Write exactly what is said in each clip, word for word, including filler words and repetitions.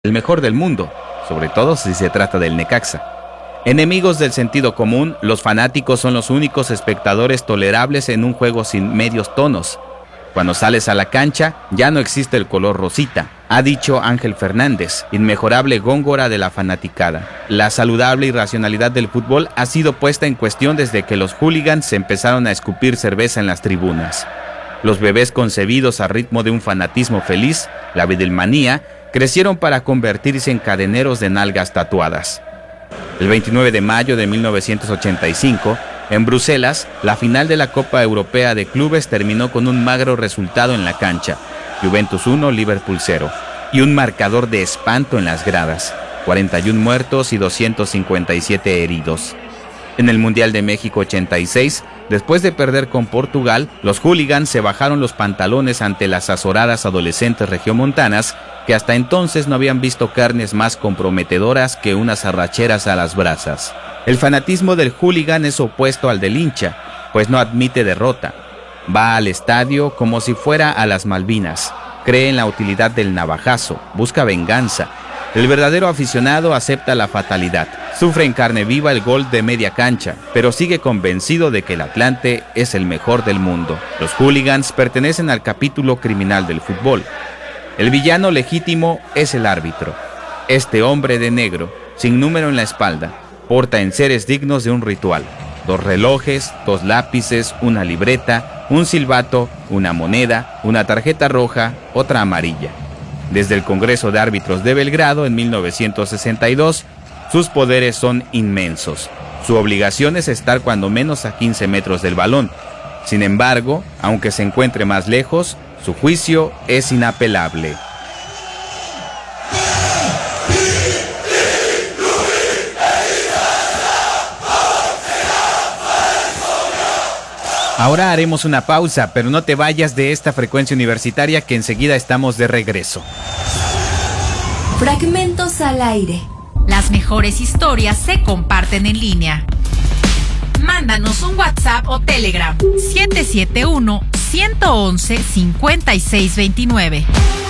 el mejor del mundo, sobre todo si se trata del Necaxa. Enemigos del sentido común, los fanáticos son los únicos espectadores tolerables en un juego sin medios tonos. Cuando sales a la cancha, ya no existe el color rosita, ha dicho Ángel Fernández, inmejorable góngora de la fanaticada. La saludable irracionalidad del fútbol ha sido puesta en cuestión desde que los hooligans se empezaron a escupir cerveza en las tribunas. Los bebés concebidos a ritmo de un fanatismo feliz, la Beatlemanía, crecieron para convertirse en cadeneros de nalgas tatuadas. El veintinueve de mayo de mil novecientos ochenta y cinco, en Bruselas, la final de la Copa Europea de Clubes terminó con un magro resultado en la cancha, Juventus uno, Liverpool cero, y un marcador de espanto en las gradas, cuarenta y uno muertos y doscientos cincuenta y siete heridos. En el Mundial de México ochenta y seis, después de perder con Portugal, los hooligans se bajaron los pantalones ante las azoradas adolescentes regiomontanas que hasta entonces no habían visto carnes más comprometedoras que unas arracheras a las brasas. El fanatismo del hooligan es opuesto al del hincha, pues no admite derrota. Va al estadio como si fuera a las Malvinas, cree en la utilidad del navajazo, busca venganza. El verdadero aficionado acepta la fatalidad, sufre en carne viva el gol de media cancha, pero sigue convencido de que el Atlante es el mejor del mundo. Los hooligans pertenecen al capítulo criminal del fútbol. El villano legítimo es el árbitro. Este hombre de negro, sin número en la espalda, porta enseres dignos de un ritual. Dos relojes, dos lápices, una libreta, un silbato, una moneda, una tarjeta roja, otra amarilla. Desde el Congreso de Árbitros de Belgrado en mil novecientos sesenta y dos, sus poderes son inmensos. Su obligación es estar cuando menos a quince metros del balón. Sin embargo, aunque se encuentre más lejos, su juicio es inapelable. Ahora haremos una pausa, pero no te vayas de esta frecuencia universitaria que enseguida estamos de regreso. Fragmentos al aire. Las mejores historias se comparten en línea. Mándanos un WhatsApp o Telegram siete siete uno, uno uno uno, cinco seis dos nueve.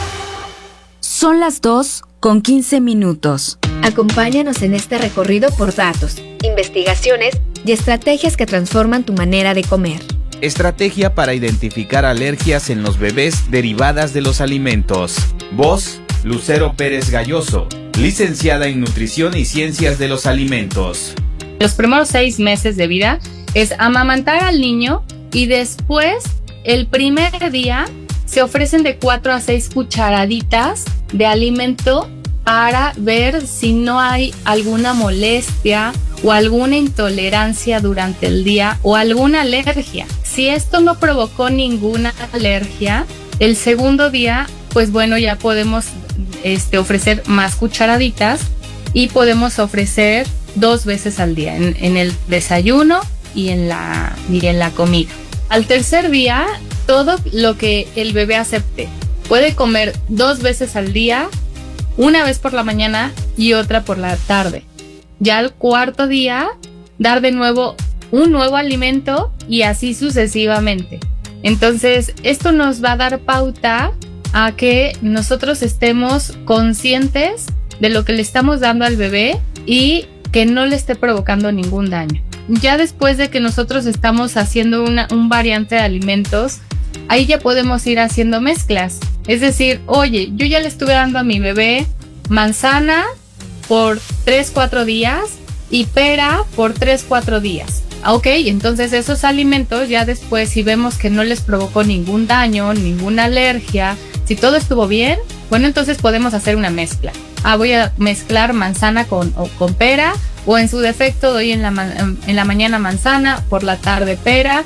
Son las dos con quince minutos. Acompáñanos en este recorrido por datos, investigaciones y estrategias que transforman tu manera de comer. Estrategia para identificar alergias en los bebés derivadas de los alimentos. Voz, Lucero Pérez Galloso, licenciada en Nutrición y Ciencias de los Alimentos. Los primeros seis meses de vida es amamantar al niño y después, el primer día, se ofrecen de cuatro a seis cucharaditas de alimento para ver si no hay alguna molestia o alguna intolerancia durante el día o alguna alergia. Si esto no provocó ninguna alergia, el segundo día, pues bueno, ya podemos este, ofrecer más cucharaditas y podemos ofrecer dos veces al día, en, en el desayuno y en la, y en la comida. Al tercer día, todo lo que el bebé acepte. Puede comer dos veces al día, una vez por la mañana y otra por la tarde. Ya al cuarto día, dar de nuevo un nuevo alimento y así sucesivamente. Entonces, esto nos va a dar pauta a que nosotros estemos conscientes de lo que le estamos dando al bebé y que no le esté provocando ningún daño. Ya después de que nosotros estamos haciendo una, un variante de alimentos, ahí ya podemos ir haciendo mezclas. Es decir, oye, yo ya le estuve dando a mi bebé manzana por tres cuatro días y pera por tres cuatro días. Ok, entonces esos alimentos ya después, si vemos que no les provocó ningún daño, ninguna alergia, si todo estuvo bien, bueno, entonces podemos hacer una mezcla. Ah, voy a mezclar manzana con, o con pera, o en su defecto doy en la, en la mañana manzana, por la tarde pera,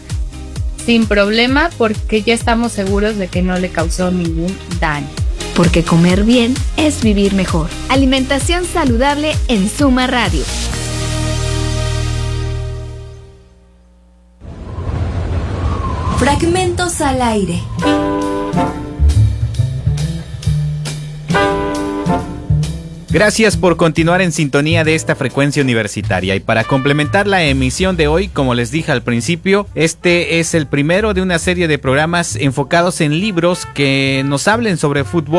sin problema, porque ya estamos seguros de que no le causó ningún daño. Porque comer bien es vivir mejor. Alimentación saludable en Suma Radio. Fragmentos al aire. Gracias por continuar en sintonía de esta frecuencia universitaria, y para complementar la emisión de hoy, como les dije al principio, este es el primero de una serie de programas enfocados en libros que nos hablen sobre fútbol,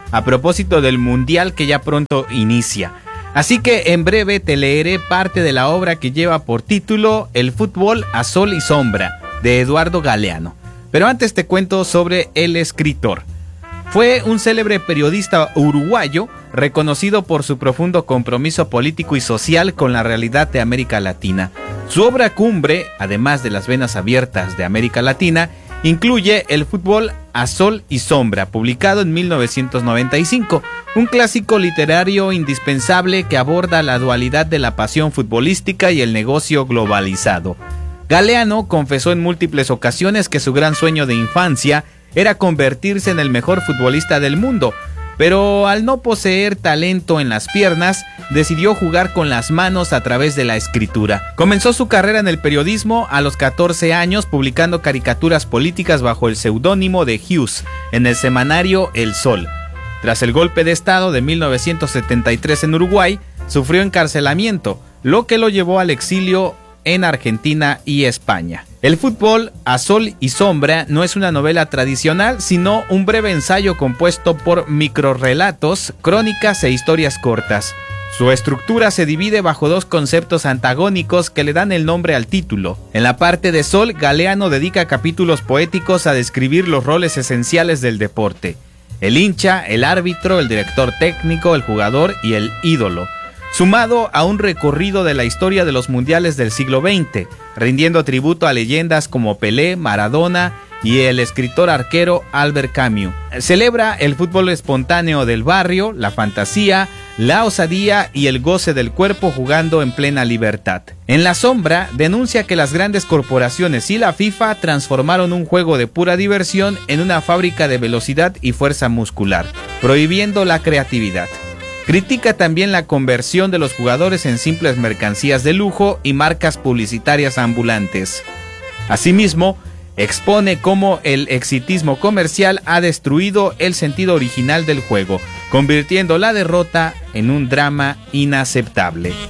a propósito del Mundial que ya pronto inicia. Así que en breve te leeré parte de la obra que lleva por título El fútbol a sol y sombra, de Eduardo Galeano. Pero antes te cuento sobre el escritor. Fue un célebre periodista uruguayo, reconocido por su profundo compromiso político y social con la realidad de América Latina. Su obra cumbre, además de Las venas abiertas de América Latina, incluye El fútbol a sol y sombra, publicado en mil novecientos noventa y cinco, un clásico literario indispensable que aborda la dualidad de la pasión futbolística y el negocio globalizado. Galeano confesó en múltiples ocasiones que su gran sueño de infancia era convertirse en el mejor futbolista del mundo, pero al no poseer talento en las piernas, decidió jugar con las manos a través de la escritura. Comenzó su carrera en el periodismo a los catorce años, publicando caricaturas políticas bajo el seudónimo de Hughes en el semanario El Sol. Tras el golpe de estado de mil novecientos setenta y tres en Uruguay, sufrió encarcelamiento, lo que lo llevó al exilio en Argentina y España. El fútbol a sol y sombra no es una novela tradicional, sino un breve ensayo compuesto por microrrelatos, crónicas e historias cortas. Su estructura se divide bajo dos conceptos antagónicos que le dan el nombre al título. En la parte de sol, Galeano dedica capítulos poéticos a describir los roles esenciales del deporte: el hincha, el árbitro, el director técnico, el jugador y el ídolo, sumado a un recorrido de la historia de los mundiales del siglo veinte, rindiendo tributo a leyendas como Pelé, Maradona y el escritor arquero Albert Camus. Celebra el fútbol espontáneo del barrio, la fantasía, la osadía y el goce del cuerpo jugando en plena libertad. En La sombra, denuncia que las grandes corporaciones y la FIFA transformaron un juego de pura diversión en una fábrica de velocidad y fuerza muscular, prohibiendo la creatividad. Critica también la conversión de los jugadores en simples mercancías de lujo y marcas publicitarias ambulantes. Asimismo, expone cómo el exitismo comercial ha destruido el sentido original del juego, convirtiendo la derrota en un drama inaceptable.